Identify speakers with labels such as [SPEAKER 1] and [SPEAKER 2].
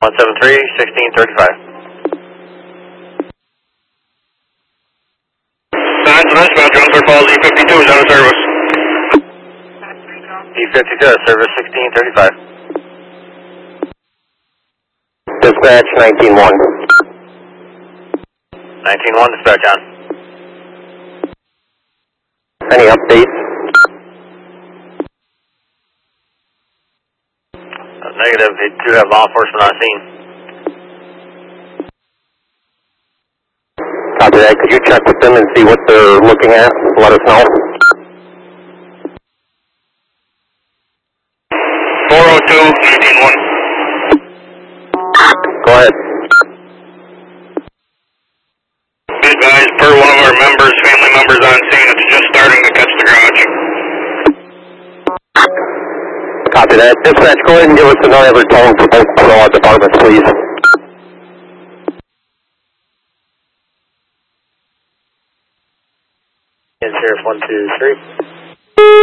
[SPEAKER 1] 173, 1635.
[SPEAKER 2] Signs of dispatch, Jonesboro Falls, E52 is out of service.
[SPEAKER 1] E52 out of service, 1635.
[SPEAKER 3] Dispatch 19-1.
[SPEAKER 1] 19-1, dispatch on.
[SPEAKER 3] Any updates?
[SPEAKER 1] Negative, they do have law enforcement on scene.
[SPEAKER 3] Copy that. Could you check with them and see what they're looking at? Let us know.
[SPEAKER 2] 402, 19-1.
[SPEAKER 3] Go ahead.
[SPEAKER 2] Be advised, per one of our members, family members on scene, it's just starting to catch the garage.
[SPEAKER 3] Copy that. Dispatch, go ahead and give us another tone for both departments, please.
[SPEAKER 1] And Sheriff 123.